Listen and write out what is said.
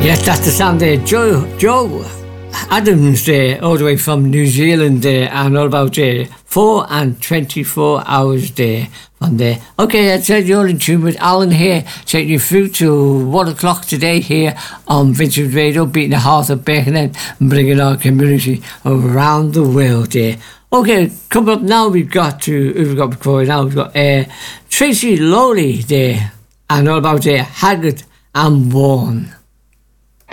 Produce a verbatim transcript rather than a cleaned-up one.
Yes, that's the sound there. Joe, Joe Adams there, all the way from New Zealand there, and all about uh, four and twenty-four hours there from there. Okay, I said you're in tune with Alan here, taking you through to one o'clock today here on Vincent Radio, beating the heart of Birkenhead and bringing our community around the world there. Okay, coming up now, we've got to, who we've got before now, we've got uh, Tracy Lowley there, and all about uh, Haggard and Worn.